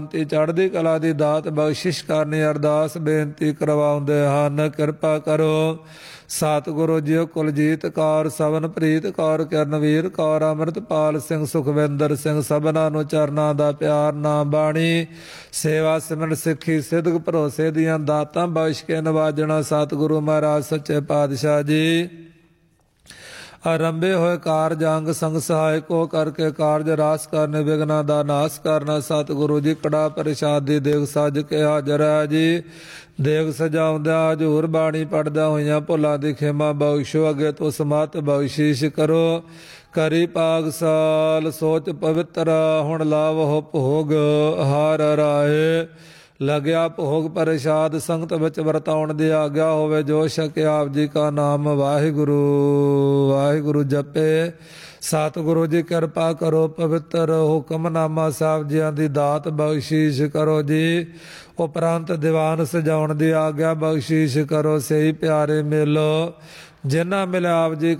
ਤੇ ਚੜ੍ਹਦੀ ਕਲਾ ਦੀ ਦਾਤ ਬਖਸ਼ਿਸ਼ ਕਰਨੀ ਅਰਦਾਸ ਬੇਨਤੀ ਕਰਵਾਉਂਦੇ ਹਨ। ਕਿਰਪਾ ਕਰੋ ਸਤਿਗੁਰੂ ਜੀਓ ਕੁਲਜੀਤ ਕੌਰ, ਸਵਨ ਪ੍ਰੀਤ ਕੌਰ, ਕਿਰਨਵੀਰ ਕੌਰ, ਅੰਮ੍ਰਿਤਪਾਲ ਸਿੰਘ, ਸੁਖਵਿੰਦਰ ਸਿੰਘ, ਸਭਨਾਂ ਨੂੰ ਚਰਨਾਂ ਦਾ ਪਿਆਰ, ਨਾਮ ਬਾਣੀ ਸੇਵਾ ਸਿਮਰਨ ਸਿੱਖੀ ਸਿੱਧਕ ਭਰੋਸੇ ਦੀਆਂ ਦਾਤਾਂ ਬਖਸ਼ ਕੇ ਨਵਾਜਣਾ। ਸਤਿਗੁਰੂ ਮਹਾਰਾਜ ਸੱਚੇ ਪਾਤਸ਼ਾਹ ਜੀ ਆਰੰਭੇ ਹੋਏ ਕਾਰਜ ਅੰਗ ਸੰਗ ਸਹਾਇਕੋ ਕਰਕੇ ਕਾਰਜ ਰਾਸ ਕਰਨੇ, ਵਿਘਨਾਂ ਦਾ ਨਾਸ ਕਰਨਾ। ਸਤਿਗੁਰੂ ਜੀ ਕੜਾ ਪ੍ਰਸ਼ਾਦ ਦੀ ਦੇਗ ਸੱਜ ਕੇ ਹਾਜ਼ਰ ਹੈ ਜੀ। ਦੇਗ ਸਜਾਉਂਦਿਆਂ ਹਜ਼ੂਰ ਬਾਣੀ ਪੜ੍ਹਦਿਆਂ ਹੋਈਆਂ ਭੁੱਲਾਂ ਦੀ ਖਿਮਾ ਬਖਸ਼ੋ, ਅੱਗੇ ਤੋਂ ਸਮਤ ਬਖਸ਼ਿਸ਼ ਕਰੋ। ਕਰੀ ਪਾਗ ਸਾਲ ਸੋਚ ਪਵਿੱਤਰ, ਹੁਣ ਲਾਵਹੁ ਭੋਗ ਹਾਰ ਰਾਏ। ਲੱਗਿਆ ਭੋਗ ਪ੍ਰਸ਼ਾਦ ਸੰਗਤ ਵਿੱਚ ਵਰਤਾਉਣ ਦੀ ਆਗਿਆ ਹੋਵੇ। ਜੋ ਛਕੇ ਆਪ ਜੀ ਕਾ ਨਾਮ ਵਾਹਿਗੁਰੂ ਵਾਹਿਗੁਰੂ ਜਪੇ। ਸਤਿਗੁਰੂ ਜੀ ਕਿਰਪਾ ਕਰੋ, ਪਵਿੱਤਰ ਹੁਕਮਨਾਮਾ ਸਾਹਿਬ ਜੀਆਂ ਦੀ ਦਾਤ ਬਖਸ਼ਿਸ਼ ਕਰੋ ਜੀ। ਉਪਰੰਤ ਦੀਵਾਨ ਸਜਾਉਣ ਦੀ ਆਗਿਆ ਬਖਸ਼ਿਸ਼ ਕਰੋ। ਸਹੀ ਪਿਆਰੇ ਮਿਲੋ ਜਿਨ੍ਹਾਂ ਮਿਲਿਆ ਆਪ ਜੀ